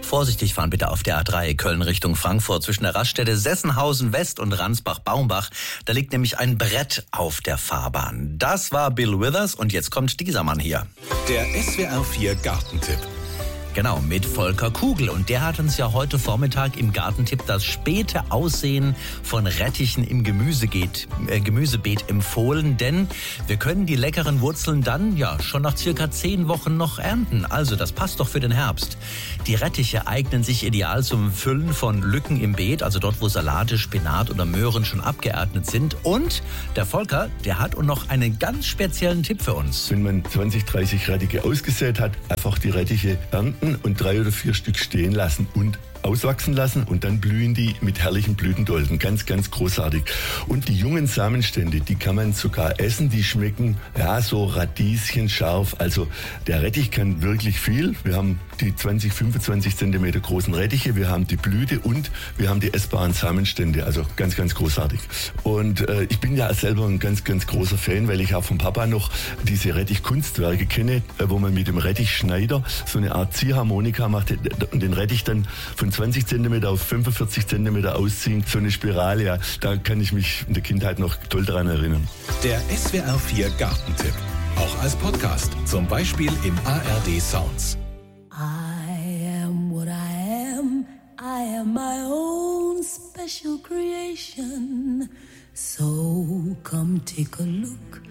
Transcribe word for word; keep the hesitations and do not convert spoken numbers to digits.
Vorsichtig fahren bitte auf der A drei Köln Richtung Frankfurt zwischen der Raststätte Sessenhausen West und Ransbach-Baumbach. Da liegt nämlich ein Brett auf der Fahrbahn. Das war Bill Withers und jetzt kommt dieser Mann hier. Der S W R vier Gartentipp. Genau, mit Volker Kugel. Und der hat uns ja heute Vormittag im Gartentipp das späte Aussehen von Rettichen im Gemüsebeet, äh, Gemüsebeet empfohlen. Denn wir können die leckeren Wurzeln dann ja schon nach circa zehn Wochen noch ernten. Also das passt doch für den Herbst. Die Rettiche eignen sich ideal zum Füllen von Lücken im Beet, also dort, wo Salate, Spinat oder Möhren schon abgeerntet sind. Und der Volker, der hat noch einen ganz speziellen Tipp für uns. Wenn man zwanzig, dreißig Rettiche ausgesät hat, einfach die Rettiche ernten und drei oder vier Stück stehen lassen und auswachsen lassen und dann blühen die mit herrlichen Blütendolden. Ganz, ganz großartig. Und die jungen Samenstände, die kann man sogar essen. Die schmecken ja so radieschenscharf. Also der Rettich kann wirklich viel. Wir haben die zwanzig, fünfundzwanzig Zentimeter großen Rettiche, wir haben die Blüte und wir haben die essbaren Samenstände. Also ganz, ganz großartig. Und äh, ich bin ja selber ein ganz, ganz großer Fan, weil ich auch vom Papa noch diese Rettich-Kunstwerke kenne, äh, wo man mit dem Rettichschneider so eine Art Ziehharmonika macht und den Rettich dann von zwanzig Zentimeter auf fünfundvierzig Zentimeter ausziehen. So eine Spirale, ja, da kann ich mich in der Kindheit noch toll daran erinnern. Der S W R vier Gartentipp. Auch als Podcast. Zum Beispiel im A R D Sounds. I am what I am. I am my own special creation. So come take a look